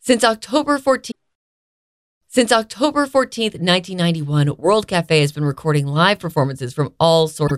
Since October 14th, 1991, World Cafe has been recording live performances from all sorts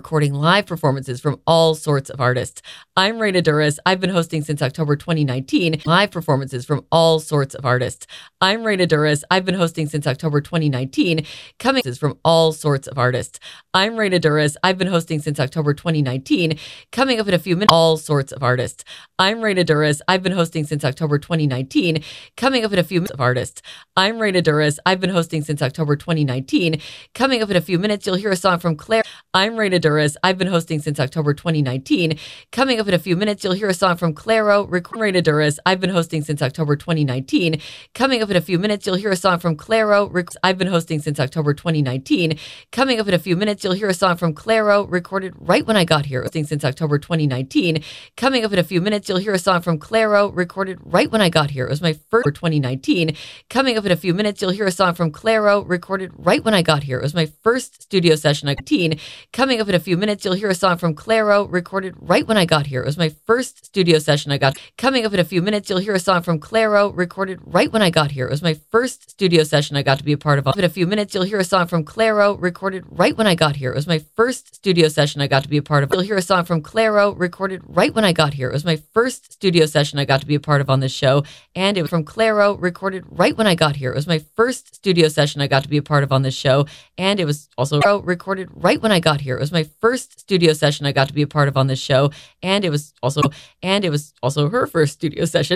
of artists. I'm Raina Duras. I've been hosting since October 2019 live performances from all sorts of artists. I'm Raina Duras. I've been hosting since October 2019 coming from all sorts of artists. I'm Raina Duras. I've been hosting since October 2019 coming up in a few minutes all sorts of artists. I'm Raina Duras. I've been hosting since October 2019 coming up in a few minutes of artists. I'm Raina Duras. I've been hosting since October 2019. Coming up in a few minutes, you'll hear a song from Claire. I'm Raina Duras. I've been hosting since October 2019. Coming up in a few minutes, you'll hear a song from Clairo. Raina Duras. I've been hosting since October 2019. Coming up in a few minutes, you'll hear a song from Clairo. I've been hosting since October 2019. Coming up in a few minutes, you'll hear a song from Clairo recorded right when I got here. Hosting since October 2019. Coming up in a few minutes, you'll hear a song from Clairo recorded right when I got here. It was my first 2019. Coming up in a few minutes, you'll hear a song from Clairo recorded right when I got here. It was my first studio session. Coming up in a few minutes, you'll hear a song from Clairo recorded right when I got here. It was my first studio session I got. Coming up in a few minutes, you'll hear a song from Clairo recorded right when I got here. It was my first studio session I got to be a part of. In a few minutes, you'll hear a song from Clairo recorded right when I got here. It was my first studio session I got to be a part of. You'll hear a song from Clairo recorded right when I got here. It was my first studio session I got to be a part of on this show. And it was from Clairo recorded right when I got here. It was my first studio session I got to be a part of on this show. And it was also recorded right when I got here. It was my first studio session I got to be a part of on this show. And it was also her first studio session.